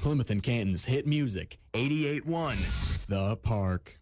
Plymouth and Canton's hit music, 88.1 The Park.